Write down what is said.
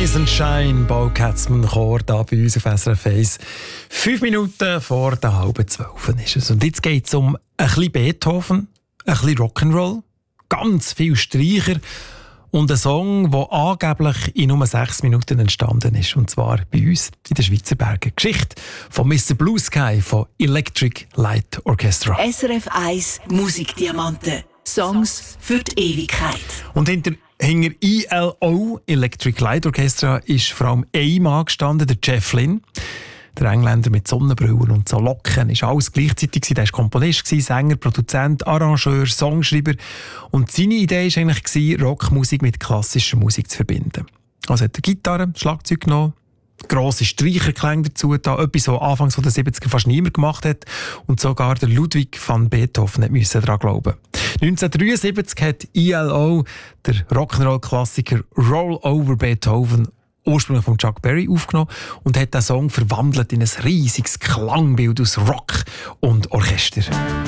Rise and Shine, Bo Katzmann Chor da bei uns auf SRF 1. 5 Minuten vor der 11:30 ist es. Und jetzt geht es um ein bisschen Beethoven, ein bisschen Rock'n'Roll, ganz viel Streicher und einen Song, der angeblich in nur 6 Minuten entstanden ist. Und zwar bei uns in den Schweizer Bergen. Geschichte von Mr. Blue Sky von Electric Light Orchestra. SRF 1 Musikdiamanten. Songs für die Ewigkeit. Und hinter ELO, Electric Light Orchestra, ist vor allem ein Mann gestanden, der Jeff Lynne. Der Engländer mit Sonnenbrillen und so Locken. Ist alles gleichzeitig. Er war Komponist, Sänger, Produzent, Arrangeur, Songschreiber. Und seine Idee war eigentlich, Rockmusik mit klassischer Musik zu verbinden. Also hat er Gitarre, Schlagzeug genommen, grosse Streicherklänge dazu, etwas, was Anfangs der 70er fast niemand gemacht hat. Und sogar der Ludwig van Beethoven musste daran glauben. 1973 hat ELO, der Rock'n'Roll-Klassiker Roll Over Beethoven, ursprünglich von Chuck Berry aufgenommen und hat den Song verwandelt in ein riesiges Klangbild aus Rock und Orchester.